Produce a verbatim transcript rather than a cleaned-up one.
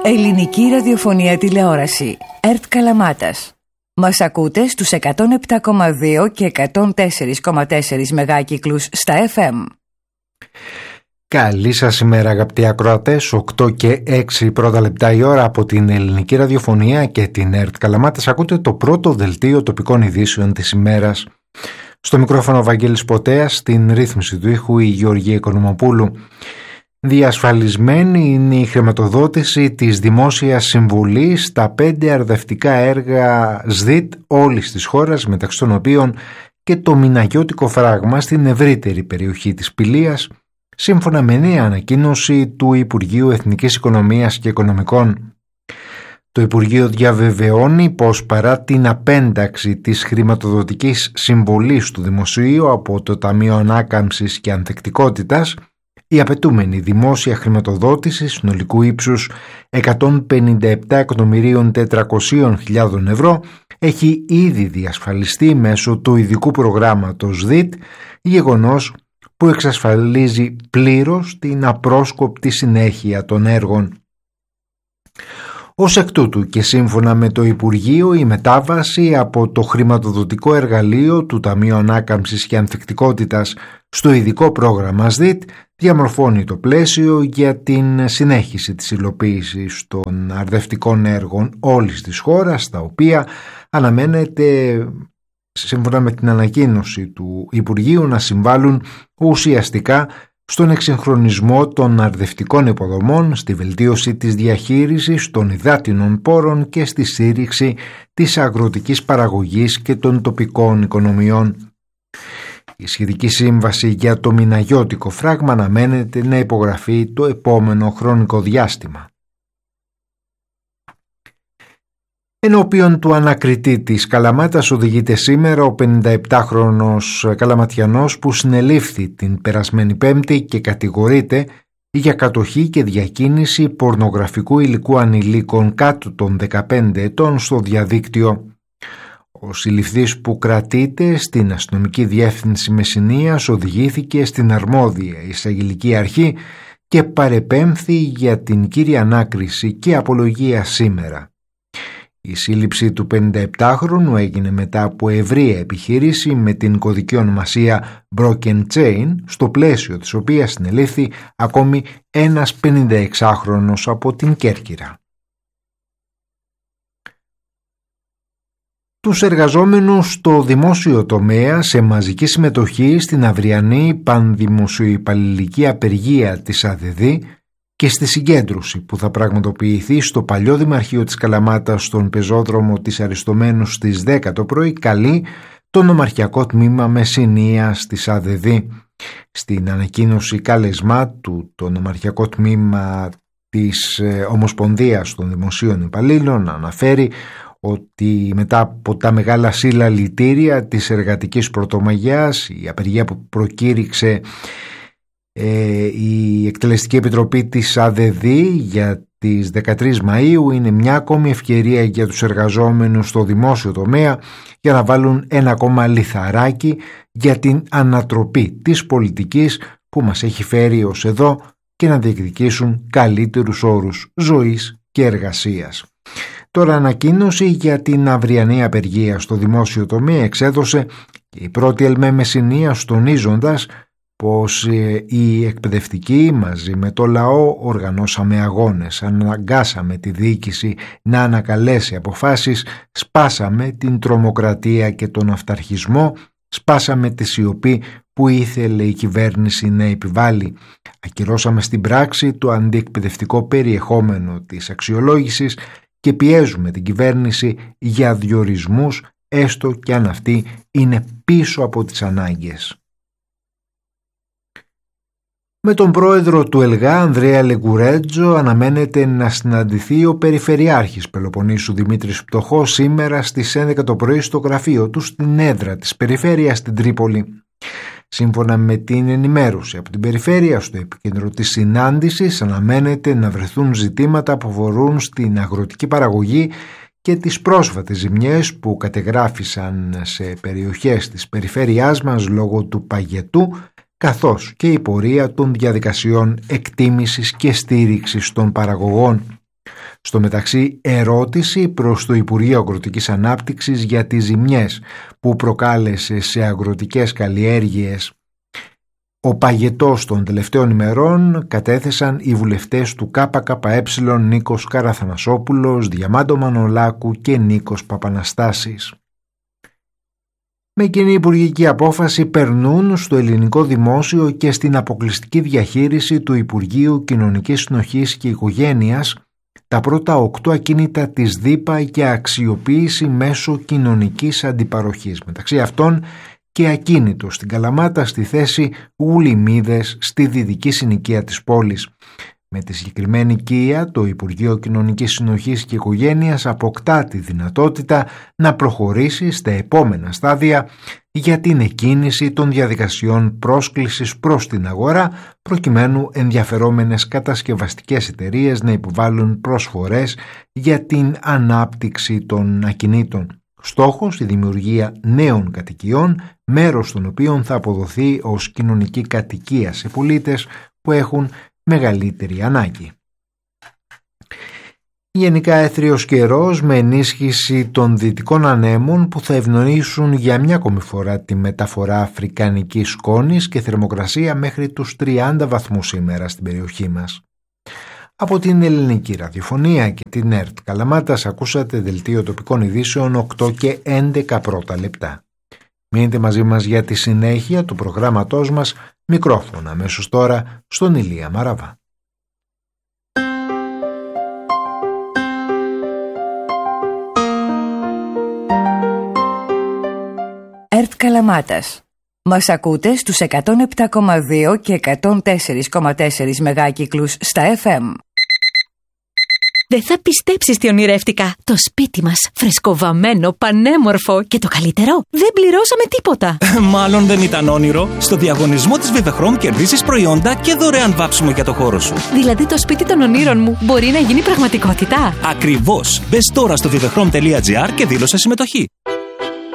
Ελληνική ραδιοφωνία τηλεόραση. ΕΡΤ Καλαμάτας. Μας ακούτε στους εκατόν επτά κόμμα δύο και εκατόν τέσσερα κόμμα τέσσερα μεγάκυκλους στα εφ εμ. Καλή σας ημέρα αγαπητοί ακροατές, οκτώ και έξι πρώτα λεπτά η ώρα από την Ελληνική Ραδιοφωνία και την ΕΡΤ Καλαμάτας. Ακούτε το πρώτο δελτίο τοπικών ειδήσεων της ημέρας. Στο μικρόφωνο ο Βαγγέλης Ποτέας, στην ρύθμιση του ήχου η Γεωργία Οικονομοπούλου. Διασφαλισμένη είναι η χρηματοδότηση της Δημόσιας Συμβουλής στα πέντε αρδευτικά έργα ΣΔΙΤ όλης της χώρας, μεταξύ των οποίων και το μηναγιώτικο φράγμα στην ευρύτερη περιοχή της Πηλίας, σύμφωνα με νέα ανακοίνωση του Υπουργείου Εθνικής Οικονομίας και Οικονομικών. Το Υπουργείο διαβεβαιώνει πως παρά την απένταξη της χρηματοδοτικής συμβολής του Δημοσίου από το Ταμείο Ανάκαμψης και Ανθεκτικότητας, η απαιτούμενη δημόσια χρηματοδότηση συνολικού ύψους εκατόν πενήντα επτά εκατομμυρίων τετρακόσιες χιλιάδες ευρώ έχει ήδη διασφαλιστεί μέσω του ειδικού προγράμματος ΔΙΤ, γεγονός που εξασφαλίζει πλήρως την απρόσκοπτη συνέχεια των έργων. Ως εκ τούτου και σύμφωνα με το Υπουργείο, η μετάβαση από το χρηματοδοτικό εργαλείο του Ταμείου Ανάκαμψης και Ανθεκτικότητας στο ειδικό πρόγραμμα ΣΔΙΤ διαμορφώνει το πλαίσιο για την συνέχιση της υλοποίησης των αρδευτικών έργων όλης της χώρας, τα οποία αναμένεται, σύμφωνα με την ανακοίνωση του Υπουργείου, να συμβάλλουν ουσιαστικά στον εξυγχρονισμό των αρδευτικών υποδομών, στη βελτίωση της διαχείρισης των υδάτινων πόρων και στη στήριξη της αγροτικής παραγωγής και των τοπικών οικονομιών. Η σχετική σύμβαση για το μηναγιώτικο φράγμα αναμένεται να υπογραφεί το επόμενο χρονικό διάστημα. Ενώπιον του ανακριτή της Καλαμάτας οδηγείται σήμερα ο πενηνταεπτάχρονος Καλαματιανός που συνελήφθη την περασμένη Πέμπτη και κατηγορείται για κατοχή και διακίνηση πορνογραφικού υλικού ανηλίκων κάτω των δεκαπέντε ετών στο διαδίκτυο. Ο συλληφθής που κρατείται στην αστυνομική διεύθυνση Μεσσηνίας οδηγήθηκε στην αρμόδια εισαγγελική αρχή και παρεπέμφθη για την κύρια ανάκριση και απολογία σήμερα. Η σύλληψη του πενηνταεπτάχρονου έγινε μετά από ευρεία επιχείρηση με την κωδική ονομασία Broken Chain, στο πλαίσιο της οποίας συνελήφθη ακόμη ένας πενηνταεξάχρονος από την Κέρκυρα. Τους εργαζόμενους στο δημόσιο τομέα σε μαζική συμμετοχή στην αυριανή πανδημοσιοϊπαλληλική απεργία της ΑΔΔ και στη συγκέντρωση που θα πραγματοποιηθεί στο παλιό Δημαρχείο της Καλαμάτας στον πεζόδρομο της Αριστομένου στις δέκα το πρωί, καλεί το νομαρχιακό τμήμα Μεσσηνίας της ΑΔΔ. Στην ανακοίνωση κάλεσμά του το νομαρχιακό τμήμα της Ομοσπονδίας των Δημοσίων Υπαλλήλων αναφέρει ότι μετά από τα μεγάλα συλλαλητήρια της εργατικής πρωτομαγιάς, η απεργία που προκήρυξε ε, η Εκτελεστική Επιτροπή της ΑΔΔ για τις δεκατρείς Μαΐου είναι μια ακόμη ευκαιρία για τους εργαζόμενους στο δημόσιο τομέα για να βάλουν ένα ακόμα λιθαράκι για την ανατροπή της πολιτικής που μας έχει φέρει ως εδώ και να διεκδικήσουν καλύτερους όρους ζωής και εργασίας. Τώρα ανακοίνωση για την αυριανή απεργία στο δημόσιο τομέα εξέδωσε και η πρώτη ΕΛΜΕ Μεσσηνίας, τονίζοντας πως οι εκπαιδευτικοί μαζί με το λαό οργανώσαμε αγώνες, αναγκάσαμε τη διοίκηση να ανακαλέσει αποφάσεις, σπάσαμε την τρομοκρατία και τον αυταρχισμό, σπάσαμε τη σιωπή που ήθελε η κυβέρνηση να επιβάλλει, ακυρώσαμε στην πράξη το αντιεκπαιδευτικό περιεχόμενο της αξιολόγησης και πιέζουμε την κυβέρνηση για διορισμούς, έστω και αν αυτοί είναι πίσω από τις ανάγκες. Με τον πρόεδρο του ΕΛΓΑ, Ανδρέα Λεγκουρέτζο, αναμένεται να συναντηθεί ο Περιφερειάρχης Πελοποννήσου Δημήτρης Πτωχός σήμερα στις έντεκα το πρωί στο γραφείο του στην έδρα της Περιφέρειας στην Τρίπολη. Σύμφωνα με την ενημέρωση από την Περιφέρεια, στο επίκεντρο της συνάντησης αναμένεται να βρεθούν ζητήματα που αφορούν στην αγροτική παραγωγή και τις πρόσφατες ζημιές που κατεγράφησαν σε περιοχές της περιφέρειάς μας λόγω του παγετού, καθώς και η πορεία των διαδικασιών εκτίμησης και στήριξης των παραγωγών. Στο μεταξύ, ερώτηση προς το Υπουργείο Αγροτικής Ανάπτυξης για τις ζημιές που προκάλεσε σε αγροτικές καλλιέργειες ο παγετός των τελευταίων ημερών κατέθεσαν οι βουλευτές του ΚΚΕ Νίκος Καραθανασόπουλος, Διαμάντο Μανολάκου και Νίκος Παπαναστάσης. Με κοινή υπουργική απόφαση περνούν στο ελληνικό δημόσιο και στην αποκλειστική διαχείριση του Υπουργείου Κοινωνικής Συνοχής και Οικογένειας τα πρώτα οκτώ ακίνητα της ΔΥΠΑ για αξιοποίηση μέσω κοινωνικής αντιπαροχής. Μεταξύ αυτών και ακίνητο στην Καλαμάτα στη θέση Γουλημίδες στη δυτική συνοικία της πόλης. Με τη συγκεκριμένη οικία το Υπουργείο Κοινωνικής Συνοχής και Οικογένειας αποκτά τη δυνατότητα να προχωρήσει στα επόμενα στάδια για την εκκίνηση των διαδικασιών πρόσκλησης προς την αγορά προκειμένου ενδιαφερόμενες κατασκευαστικές εταιρείες να υποβάλουν προσφορές για την ανάπτυξη των ακινήτων. Στόχος η δημιουργία νέων κατοικιών, μέρος των οποίων θα αποδοθεί ως κοινωνική κατοικία σε πολίτες που έχουν μεγαλύτερη ανάγκη. Γενικά έθριος καιρός με ενίσχυση των δυτικών ανέμων που θα ευνοήσουν για μια ακόμη φορά τη μεταφορά αφρικανικής σκόνης και θερμοκρασία μέχρι τους τριάντα βαθμούς σήμερα στην περιοχή μας. Από την Ελληνική Ραδιοφωνία και την ΕΡΤ Καλαμάτας ακούσατε δελτίο τοπικών ειδήσεων οκτώ και έντεκα πρώτα λεπτά. Μείνετε μαζί μας για τη συνέχεια του προγράμματός μας. Μικρόφωνα αμέσως τώρα στον Ηλία Μαραβά. ΕΡΤ Καλαμάτας. Μας ακούτε στους εκατόν επτά κόμμα δύο και εκατόν τέσσερα κόμμα τέσσερα μεγάκυκλους στα εφ εμ. Δεν θα πιστέψεις τι ονειρεύτηκα. Το σπίτι μας, φρεσκοβαμμένο, πανέμορφο και το καλύτερο, δεν πληρώσαμε τίποτα. Μάλλον δεν ήταν όνειρο. Στο διαγωνισμό της Vivechrom κερδίζεις προϊόντα και δωρεάν βάψιμο για το χώρο σου. Δηλαδή το σπίτι των ονείρων μου μπορεί να γίνει πραγματικότητα. Ακριβώς. Μπες τώρα στο vivechrom τελεία gr και δήλωσε συμμετοχή.